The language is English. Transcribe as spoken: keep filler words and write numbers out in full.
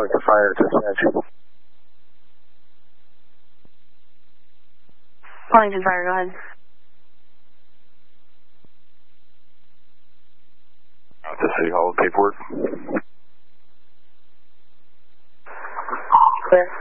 Arlington Fire, dispatch. Arlington Fire, go ahead. Out to City Hall paperwork. Clear.